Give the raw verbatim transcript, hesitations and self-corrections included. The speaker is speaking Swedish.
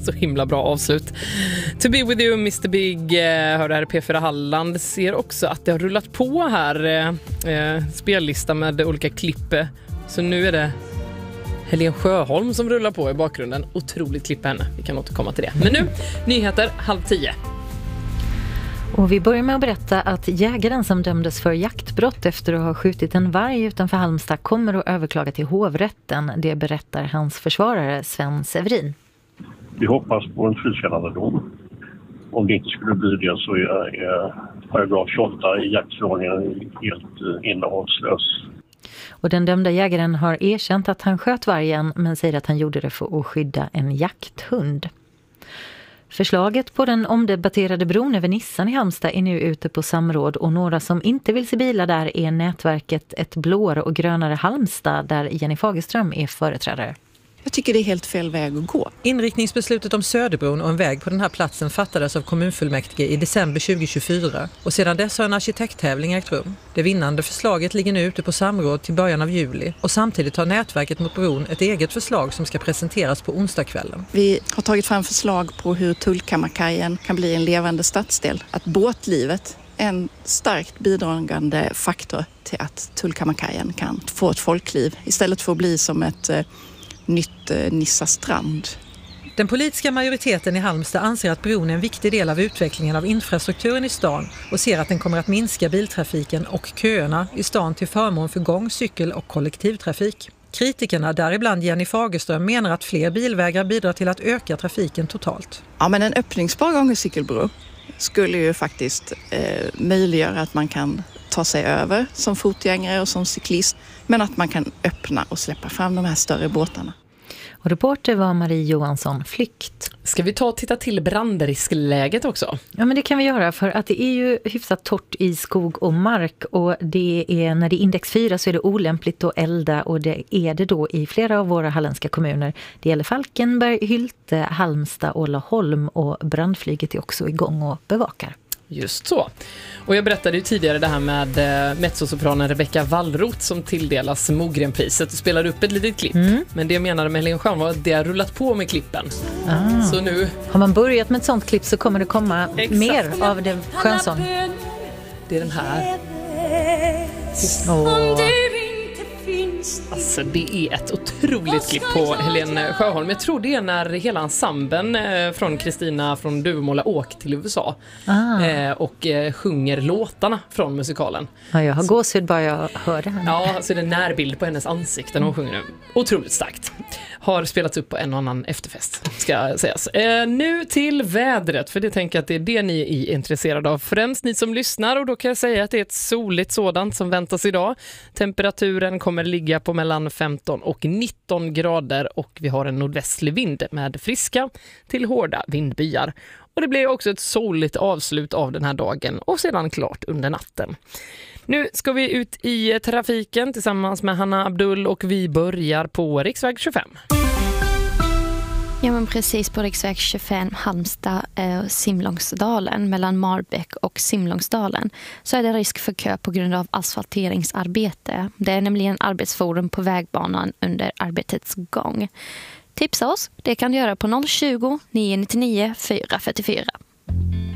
Så himla bra avslut. To be with you, mister Big, eh, hör det här P fyra Halland. Ser också att det har rullat på här eh, spellista med olika klipp. Så nu är det Helen Sjöholm som rullar på i bakgrunden. Otroligt klipp henne. Vi kan återkomma till det. Men nu, nyheter halv tio. Och vi börjar med att berätta att jägaren som dömdes för jaktbrott efter att ha skjutit en varg utanför Halmstad kommer att överklaga till hovrätten. Det berättar hans försvarare Sven Severin. Vi hoppas på en frikännande dom. Om det inte skulle bli det så är, är paragraf tjugoåtta i jaktförordningen helt innehållslös. Och den dömda jägaren har erkänt att han sköt vargen men säger att han gjorde det för att skydda en jakthund. Förslaget på den omdebatterade bron över Nissan i Halmstad är nu ute på samråd och några som inte vill se bilar där är nätverket Ett blåare och grönare Halmstad där Jenny Fagerström är företrädare. Jag tycker det är helt fel väg att gå. Inriktningsbeslutet om Söderbron och en väg på den här platsen fattades av kommunfullmäktige i december tjugohundratjugofyra och sedan dess har en arkitekttävling ägt rum. Det vinnande förslaget ligger nu ute på samråd till början av juli och samtidigt har nätverket mot bron ett eget förslag som ska presenteras på onsdagskvällen. Vi har tagit fram förslag på hur Tullkammarkajen kan bli en levande stadsdel. Att båtlivet är en starkt bidragande faktor till att Tullkammarkajen kan få ett folkliv istället för att bli som ett nytt eh, Nissa strand. Den politiska majoriteten i Halmstad anser att bron är en viktig del av utvecklingen av infrastrukturen i stan och ser att den kommer att minska biltrafiken och köerna i stan till förmån för gång-, cykel- och kollektivtrafik. Kritikerna, däribland Jenny Fagerström, menar att fler bilvägar bidrar till att öka trafiken totalt. Ja, men en öppningsbar gång- och cykelbro skulle ju faktiskt eh, möjliggöra att man kan ta sig över som fotgängare och som cyklist, men att man kan öppna och släppa fram de här större båtarna. Och reporter var Marie Johansson, Flykt. Ska vi ta och titta till brandriskläget också? Ja, men det kan vi göra för att det är ju hyfsat torrt i skog och mark och det är, när det är index fyra så är det olämpligt att elda och det är det då i flera av våra halländska kommuner. Det gäller Falkenberg, Hylte, Halmstad och Laholm och brandflyget är också igång och bevakar. Just så. Och jag berättade ju tidigare det här med eh, mezzosopranen Rebecca Wallroth som tilldelas Mogrenpriset och spelar upp ett litet klipp. Mm. Men det jag menade med Helen Sjöholm var att det har rullat på med klippen. Ah. Så nu... Har man börjat med ett sånt klipp så kommer det komma Exakt. mer av det skönsång. Det är den här. Åh. Alltså det är ett otroligt klipp på Helen Sjöholm. Jag tror det är när hela ensemblen från Kristina från Duvemåla åker till U S A ah. eh, och eh, sjunger låtarna från musikalen. Ja, jag har gåshud bara jag hör det här. Ja, så är det en närbild på hennes ansikte när hon sjunger. Otroligt starkt. Har spelats upp på en och annan efterfest, ska sägas. Eh, nu till vädret, för det tänker jag att det är det ni är intresserade av. Främst ni som lyssnar, och då kan jag säga att det är ett soligt sådant som väntas idag. Temperaturen kommer ligga på mellan femton och nitton grader och vi har en nordvästlig vind med friska till hårda vindbyar. Och det blir också ett soligt avslut av den här dagen och sedan klart under natten. Nu ska vi ut i trafiken tillsammans med Hanna Abdull och vi börjar på riksväg tjugofem. Ja, men precis på riksväg tjugofem Halmstad eh, Simlångsdalen mellan Marbäck och Simlångsdalen så är det risk för kö på grund av asfalteringsarbete. Det är nämligen arbetsforum på vägbanan under arbetets gång. Tipsa oss, det kan du göra på noll tjugo, nio nio nio, fyra fyra fyra.